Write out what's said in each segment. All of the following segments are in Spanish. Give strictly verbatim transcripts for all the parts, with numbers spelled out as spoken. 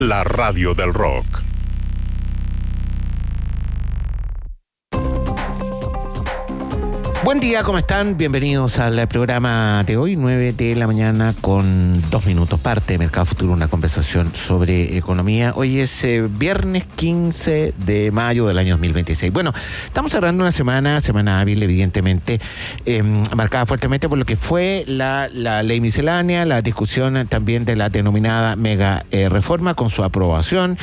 La radio del rock. Buen día, ¿cómo están? Bienvenidos al programa de hoy, nueve de la mañana con dos minutos. Parte de Mercado Futuro, una conversación sobre economía. Hoy es eh, viernes quince de mayo del año dos mil veintiséis. Bueno, estamos cerrando una semana, semana hábil, evidentemente, eh, marcada fuertemente por lo que fue la, la ley miscelánea, la discusión también de la denominada mega eh, reforma con su aprobación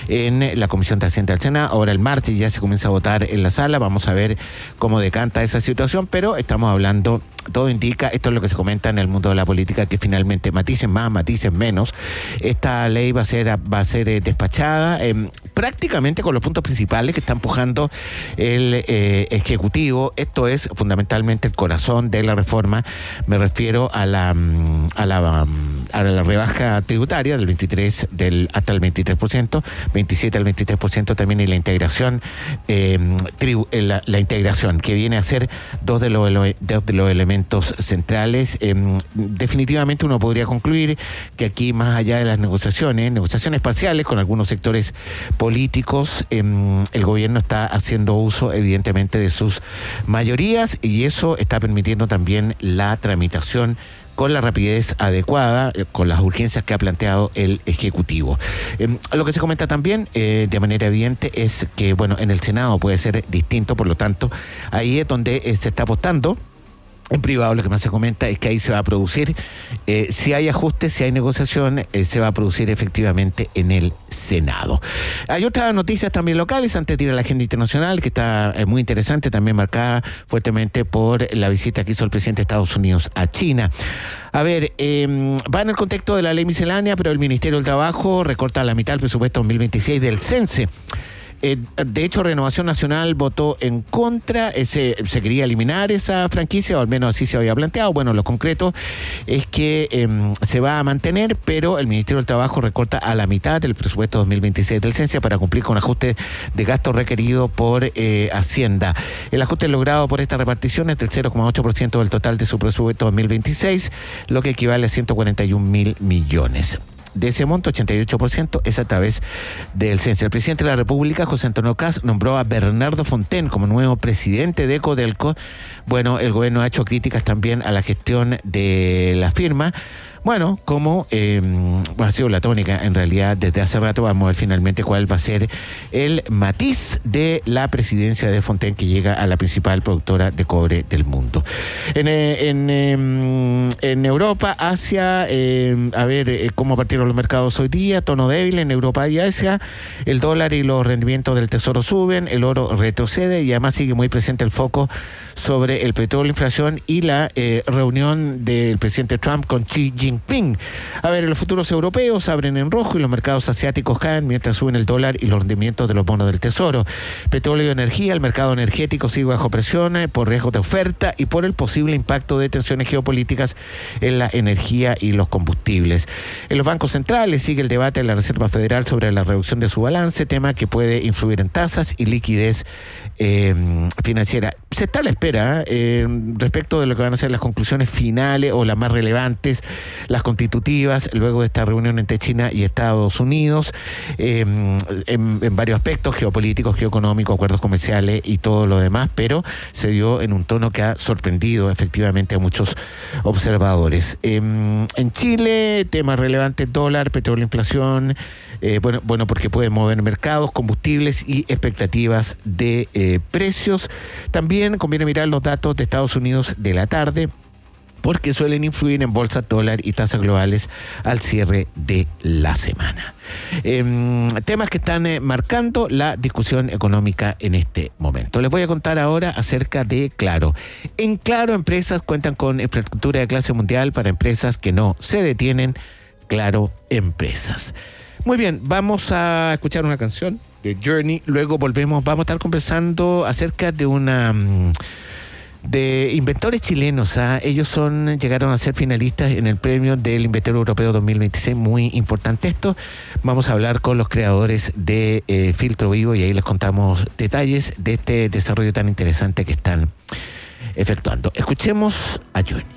en la Comisión de Hacienda del Senado. Ahora el martes ya se comienza a votar en la sala. Vamos a ver cómo decanta esa situación. Pero estamos hablando, todo indica, esto es lo que se comenta en el mundo de la política, que finalmente matices más, matices menos, esta ley va a ser, va a ser eh, despachada eh, prácticamente con los puntos principales que está empujando el eh, Ejecutivo. Esto es fundamentalmente el corazón de la reforma. Me refiero a la, a la, a la rebaja tributaria del veintitrés del, hasta el veintitrés por ciento, veintisiete al veintitrés por ciento también, y la integración, eh, tribu, la, la integración que viene a ser dos de los, dos de los elementos centrales. Eh, definitivamente uno podría concluir que aquí, más allá de las negociaciones, negociaciones parciales con algunos sectores políticos, eh, el gobierno está haciendo uso evidentemente de sus mayorías, y eso está permitiendo también la tramitación con la rapidez adecuada, con las urgencias que ha planteado el Ejecutivo. Eh, lo que se comenta también, eh, de manera evidente, es que, bueno, en el Senado puede ser distinto, por lo tanto, ahí es donde eh, se está apostando. En privado lo que más se comenta es que ahí se va a producir, eh, si hay ajustes, si hay negociación, eh, se va a producir efectivamente en el Senado. Hay otras noticias también locales antes de ir a la agenda internacional, que está eh, muy interesante, también marcada fuertemente por la visita que hizo el presidente de Estados Unidos a China. A ver, eh, va en el contexto de la ley miscelánea, pero el Ministerio del Trabajo recorta a la mitad el presupuesto dos mil veintiséis del CENSE. Eh, de hecho, Renovación Nacional votó en contra, ese, se quería eliminar esa franquicia, o al menos así se había planteado. Bueno, lo concreto es que eh, se va a mantener, pero el Ministerio del Trabajo recorta a la mitad del presupuesto dos mil veintiséis del CENSE para cumplir con ajuste de gasto requerido por eh, Hacienda. El ajuste logrado por esta repartición es del cero coma ocho por ciento del total de su presupuesto dos mil veintiséis, lo que equivale a ciento cuarenta y un mil millones. De ese monto, ochenta y ocho por ciento es a través del CENSE. El presidente de la República, José Antonio Kast, nombró a Bernardo Fontaine como nuevo presidente de Codelco. Bueno, el gobierno ha hecho críticas también a la gestión de la firma. Bueno, como eh, ha sido la tónica en realidad desde hace rato, vamos a ver finalmente cuál va a ser el matiz de la presidencia de Fontaine, que llega a la principal productora de cobre del mundo. En, en, en, en Europa, Asia, eh, a ver eh, cómo partieron los mercados hoy día. Tono débil en Europa y Asia. El dólar y los rendimientos del tesoro suben, el oro retrocede, y además sigue muy presente el foco sobre el petróleo, inflación y la eh, reunión del presidente Trump con Xi Jinping. A ver, los futuros europeos abren en rojo y los mercados asiáticos caen mientras suben el dólar y los rendimientos de los bonos del tesoro. Petróleo y energía, el mercado energético sigue bajo presión eh, por riesgos de oferta y por el posible impacto de tensiones geopolíticas en la energía y los combustibles. En los bancos centrales sigue el debate en la Reserva Federal sobre la reducción de su balance, tema que puede influir en tasas y liquidez eh, financiera. Se está a la espera eh, respecto de lo que van a ser las conclusiones finales o las más relevantes, las constitutivas, luego de esta reunión entre China y Estados Unidos, eh, en, en varios aspectos, geopolíticos, geoeconómicos, acuerdos comerciales y todo lo demás, pero se dio en un tono que ha sorprendido efectivamente a muchos observadores. Eh, en Chile, temas relevantes: dólar, petróleo, inflación, eh, bueno, bueno, porque pueden mover mercados, combustibles y expectativas de eh, precios. También conviene mirar los datos de Estados Unidos de la tarde, porque suelen influir en bolsa, dólar y tasas globales al cierre de la semana. Eh, temas que están eh, marcando la discusión económica en este momento. Les voy a contar ahora acerca de Claro. En Claro, empresas cuentan con infraestructura de clase mundial para empresas que no se detienen. Claro Empresas. Muy bien, vamos a escuchar una canción de Journey, luego volvemos, vamos a estar conversando acerca de una... de inventores chilenos. ¿ah? Ellos son llegaron a ser finalistas en el premio del Inventor Europeo dos mil veintiséis, muy importante esto. Vamos a hablar con los creadores de eh, Filtro Vivo, y ahí les contamos detalles de este desarrollo tan interesante que están efectuando. Escuchemos a Journey.